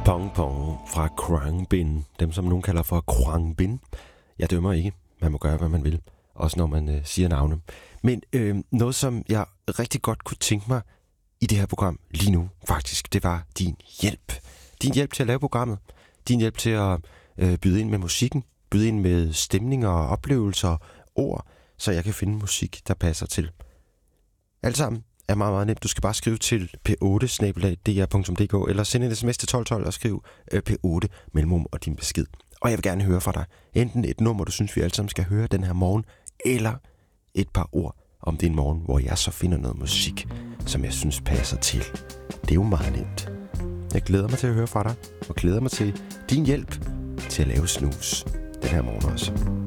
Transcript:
Pong Pong fra Khruangbin, dem som nogen kalder for Khruangbin. Jeg dømmer ikke, man må gøre hvad man vil, også når man siger navne. Men noget som jeg rigtig godt kunne tænke mig i det her program lige nu faktisk, det var din hjælp. Din hjælp til at lave programmet, din hjælp til at byde ind med musikken, byde ind med stemninger og oplevelser, ord, så jeg kan finde musik, der passer til. Alt sammen er meget, meget nemt. Du skal bare skrive til p8@dr.dk eller sende en sms til 1212 og skriv p8 mellemrum og din besked. Og jeg vil gerne høre fra dig. Enten et nummer, du synes, vi alle sammen skal høre den her morgen, eller et par ord om det en morgen, hvor jeg så finder noget musik, som jeg synes passer til. Det er jo meget nemt. Jeg glæder mig til at høre fra dig, og glæder mig til din hjælp til at lave snus den her morgen også.